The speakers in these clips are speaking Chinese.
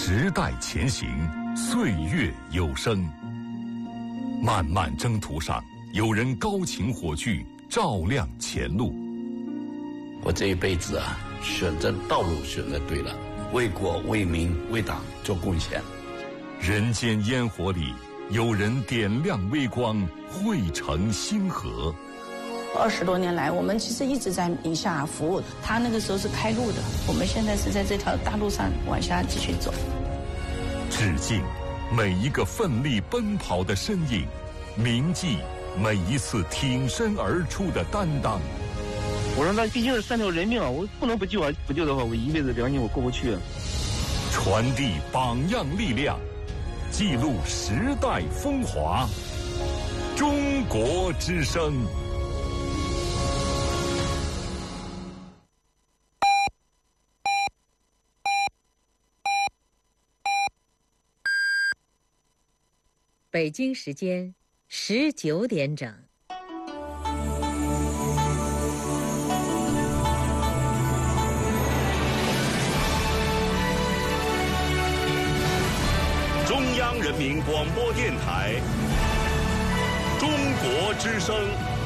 时代前行，岁月有声。漫漫征途上，有人高擎火炬，照亮前路。 我这一辈子啊，选择道路选择对了，为国为民为党做贡献。 人间烟火里，有人点亮微光，汇成星河。 20多年来，我们其实一直在宁夏服务。他那个时候是开路的，我们现在是在这条大路上往下继续走。 致敬每一个奋力奔跑的身影，铭记每一次挺身而出的担当。 我说那毕竟是3条人命啊，我不能不救啊！不救的话，我一辈子良心我过不去。 传递榜样力量，记录时代风华。中国之声。 北京时间19点整。 中央人民广播电台，中国之声。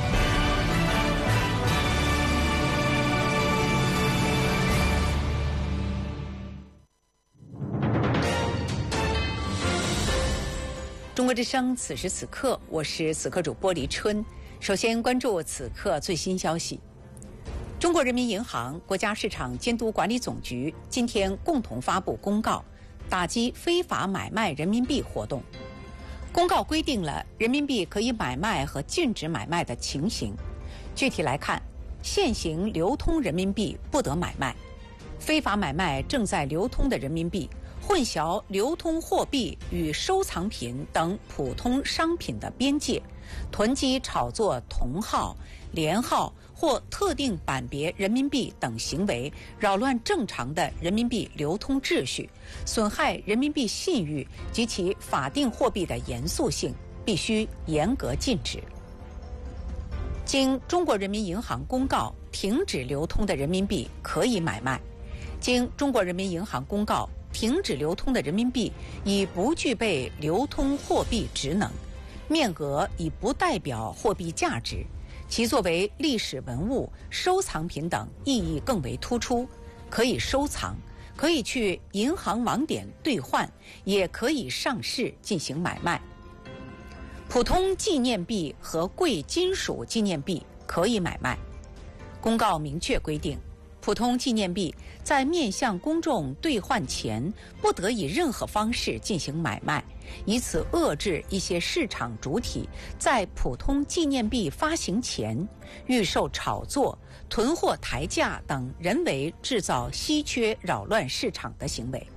中国之声，此时此刻，我是此刻主播黎春。首先关注此刻最新消息。中国人民银行、国家市场监督管理总局今天共同发布公告，打击非法买卖人民币活动。公告规定了人民币可以买卖和禁止买卖的情形。具体来看，现行流通人民币不得买卖，非法买卖正在流通的人民币，混淆流通货币与收藏品等普通商品的边界，囤积炒作同号、连号或特定版别人民币等行为，扰乱正常的人民币流通秩序，损害人民币信誉及其法定货币的严肃性，必须严格禁止。经中国人民银行公告停止流通的人民币可以买卖，经中国人民银行公告停止流通的人民币已不具备流通货币职能，面额已不代表货币价值，其作为历史文物、收藏品等意义更为突出，可以收藏，可以去银行网点兑换，也可以上市进行买卖。普通纪念币和贵金属纪念币可以买卖。公告明确规定，普通纪念币在面向公众兑换前，不得以任何方式进行买卖，以此遏制一些市场主体在普通纪念币发行前预售炒作、囤货抬价等人为制造稀缺扰乱市场的行为。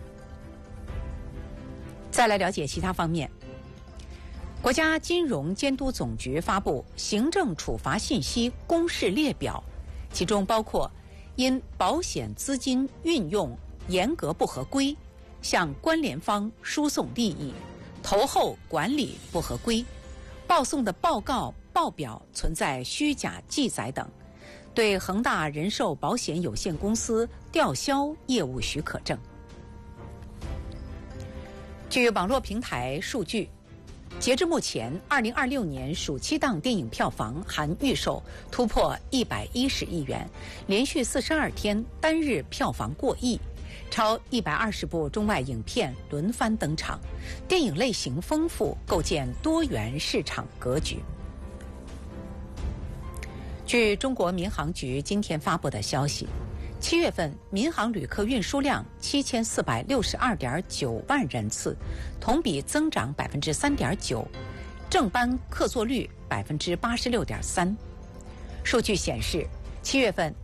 再来了解其他方面。国家金融监督总局发布行政处罚信息公示列表，其中包括因保险资金运用严格不合规，向关联方输送利益，投后管理不合规，报送的报告报表存在虚假记载等，对恒大人寿保险有限公司吊销业务许可证。据网络平台数据，截至目前，2026年暑期档电影票房含预售突破110亿元，连续42天单日票房过亿，超120部中外影片轮番登场，电影类型丰富，构建多元市场格局。据中国民航局今天发布的消息，7月份民航旅客运输量7462.9万人次，同比增长3.9%，正班客座率86.3%。数据显示，7月份